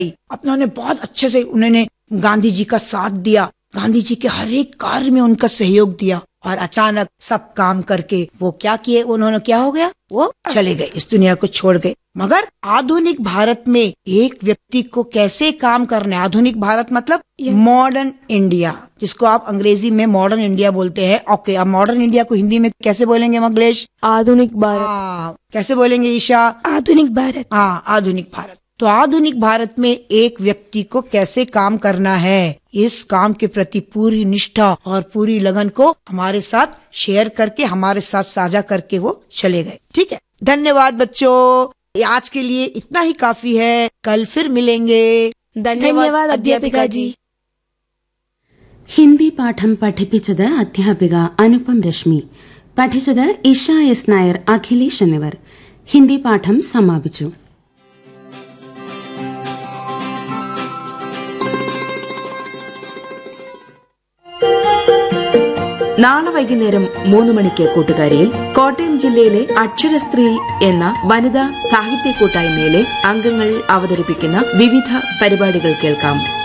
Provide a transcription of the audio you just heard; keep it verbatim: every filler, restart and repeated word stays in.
अपना उन्होंने बहुत अच्छे से उन्होंने गांधी जी का साथ दिया, गांधी जी के हर एक कार्य में उनका सहयोग दिया। और अचानक सब काम करके वो क्या किए, उन्होंने क्या हो गया, वो चले गए, इस दुनिया को छोड़ गए। मगर आधुनिक भारत में एक व्यक्ति को कैसे काम करना है, आधुनिक भारत मतलब मॉडर्न इंडिया, जिसको आप अंग्रेजी में मॉडर्न इंडिया बोलते हैं। ओके, अब मॉडर्न इंडिया को हिंदी में कैसे बोलेंगे मंगलेश? आधुनिक भारत। हाँ, कैसे बोलेंगे ईशा? आधुनिक भारत। हाँ, आधुनिक भारत। तो आधुनिक भारत में एक व्यक्ति को कैसे काम करना है, इस काम के प्रति पूरी निष्ठा और पूरी लगन को हमारे साथ शेयर करके, हमारे साथ साझा करके वो चले गए। ठीक है, धन्यवाद बच्चों, आज के लिए इतना ही काफी है, कल फिर मिलेंगे। धन्यवाद अध्यापिका जी। ഹിന്ദി പാഠം പഠിപ്പിച്ചത് അധ്യാപിക അനുപം രശ്മി, പഠിച്ചത് ഇഷ എസ് നായർ, അഖിലേഷ് എന്നിവർ. ഹിന്ദി പാഠം സമാപിച്ചു. നാളെ വൈകുന്നേരം മൂന്ന് മണിക്ക് കൂട്ടുകാരിയിൽ കോട്ടയം ജില്ലയിലെ അക്ഷരസ്ത്രീ എന്ന വനിതാ സാഹിത്യ കൂട്ടായ്മയിലെ അംഗങ്ങൾ അവതരിപ്പിക്കുന്ന വിവിധ പരിപാടികൾ കേൾക്കാം.